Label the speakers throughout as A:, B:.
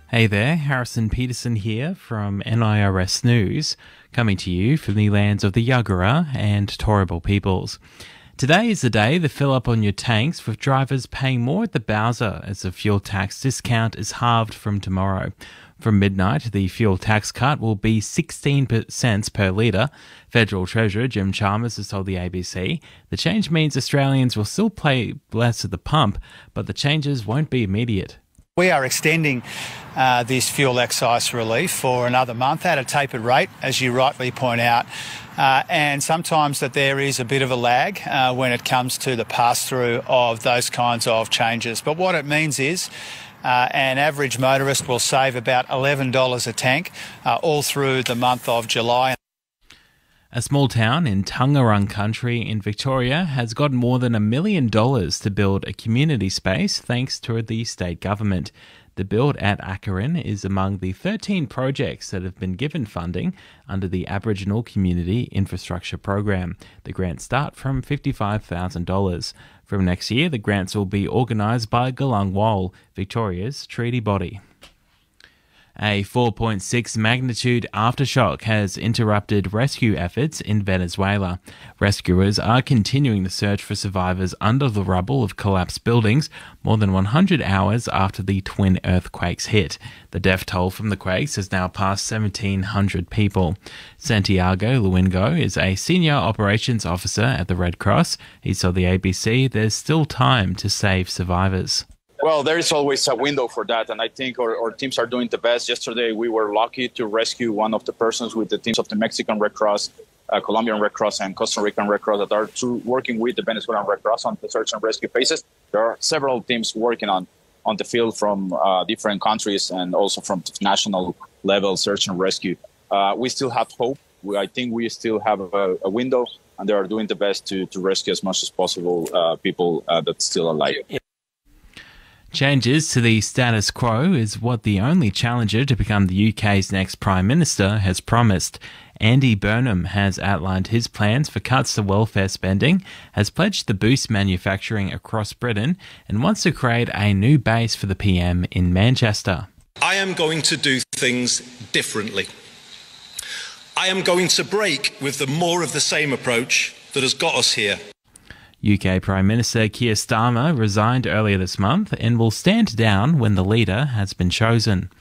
A: Hey there, Harrison Peterson here from NIRS News, coming to you from the lands of the Yagara and Turrbal peoples. Today is the day to fill up on your tanks, with drivers paying more at the Bowser as the fuel tax discount is halved from tomorrow. From midnight, the fuel tax cut will be 16 cents per litre. Federal Treasurer Jim Chalmers has told the ABC the change means Australians will still pay less at the pump, but the changes won't be immediate.
B: We are extending this fuel excise relief for another month at a tapered rate, as you rightly point out, and sometimes that there is a bit of a lag when it comes to the pass-through of those kinds of changes. But what it means is an average motorist will save about $11 a tank all through the month of July.
A: A small town in Tangarang country in Victoria has got more than $1 million to build a community space thanks to the state government. The build at Akarin is among the 13 projects that have been given funding under the Aboriginal Community Infrastructure Program. The grants start from $55,000. From next year, the grants will be organised by Galang Wol, Victoria's treaty body. A 4.6 magnitude aftershock has interrupted rescue efforts in Venezuela. Rescuers are continuing the search for survivors under the rubble of collapsed buildings more than 100 hours after the twin earthquakes hit. The death toll from the quakes has now passed 1,700 people. Santiago Luengo is a senior operations officer at the Red Cross. He told the ABC there's still time to save survivors.
C: Well, there is always a window for that, and I think our teams are doing the best. Yesterday, we were lucky to rescue one of the persons with the teams of the Mexican Red Cross, Colombian Red Cross, and Costa Rican Red Cross that are working with the Venezuelan Red Cross on the search and rescue phases. There are several teams working on the field from different countries and also from national level search and rescue. We still have hope. I think we still have a window, and they are doing the best to rescue as much as possible people that's still alive.
A: Changes to the status quo is what the only challenger to become the UK's next Prime Minister has promised. Andy Burnham has outlined his plans for cuts to welfare spending, has pledged to boost manufacturing across Britain, and wants to create a new base for the PM in Manchester.
D: I am going to do things differently. I am going to break with the more of the same approach that has got us here.
A: UK Prime Minister Keir Starmer resigned earlier this month and will stand down when the leader has been chosen.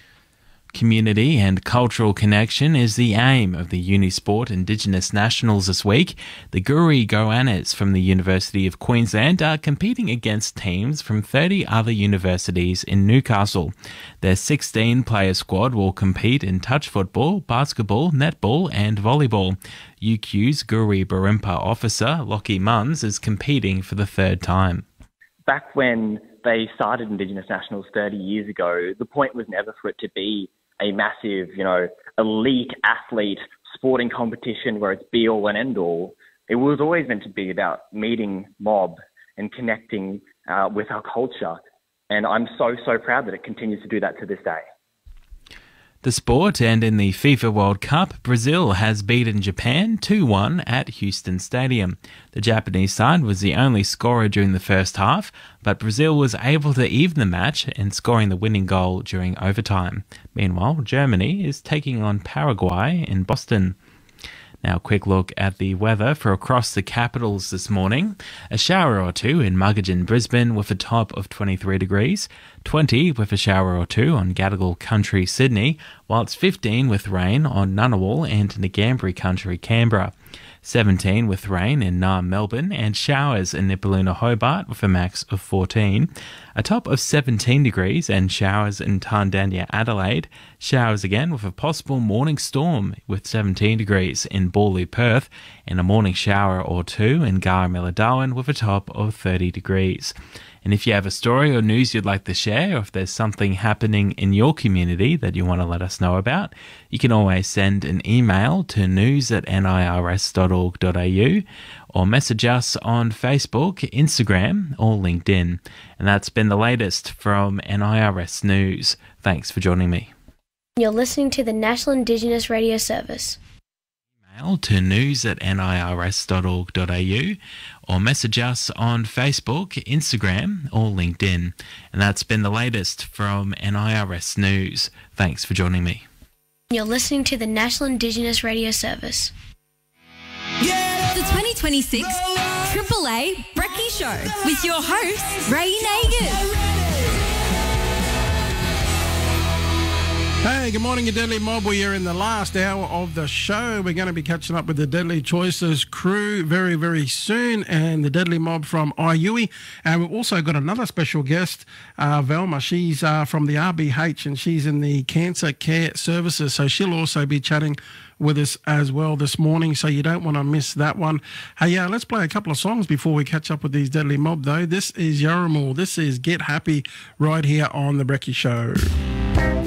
A: Community and cultural connection is the aim of the Unisport Indigenous Nationals this week. The Guri Goannas from the University of Queensland are competing against teams from 30 other universities in Newcastle. Their 16-player squad will compete in touch football, basketball, netball and volleyball. UQ's Guri Barimpa officer, Lockie Munns, is competing for the third time.
E: Back when they started Indigenous Nationals 30 years ago, the point was never for it to be a massive, elite athlete sporting competition where it's be all and end all. It was always meant to be about meeting mob and connecting with our culture. And I'm so proud that it continues to do that to this day.
A: The sport, and in the FIFA World Cup, Brazil has beaten Japan 2-1 at Houston Stadium. The Japanese side was the only scorer during the first half, but Brazil was able to even the match and scoring the winning goal during overtime. Meanwhile, Germany is taking on Paraguay in Boston. Now, a quick look at the weather for across the capitals this morning. A shower or two in Muggeridge, Brisbane, with a top of 23 degrees. 20 with a shower or two on Gadigal Country, Sydney, while it's 15 with rain on Ngunnawal and Ngambri Country, Canberra. 17 with rain in Naarm, Melbourne, and showers in Nipaluna, Hobart, with a max of 14. A top of 17 degrees and showers in Tandanya, Adelaide. Showers again with a possible morning storm with 17 degrees in Borley, Perth, and a morning shower or two in Garamilla, Darwin, with a top of 30 degrees. And if you have a story or news you'd like to share, or if there's something happening in your community that you want to let us know about, you can always send an email to news@nirs.org.au or message us on Facebook, Instagram or LinkedIn. And that's been the latest from NIRS News. Thanks for joining me.
F: You're listening to the National Indigenous Radio Service.
A: Mail to news@nirs.org.au or message us on Facebook, Instagram or LinkedIn. And that's been the latest from NIRS News. Thanks for joining me.
F: You're listening to the National Indigenous Radio Service.
G: The 2026 AAA Brekkie Show with your host, Ray Nagers.
H: Hey, good morning, you Deadly Mob. We are in the last hour of the show. We're going to be catching up with the Deadly Choices crew very, very soon, and the Deadly Mob from IUI. And we've also got another special guest, Velma. She's from the RBH, and she's in the Cancer Care Services, so she'll also be chatting with us as well this morning, so you don't want to miss that one. Hey, let's play a couple of songs before we catch up with these Deadly Mob, though. This is Yaramul. This is Get Happy right here on The Brekkie Show.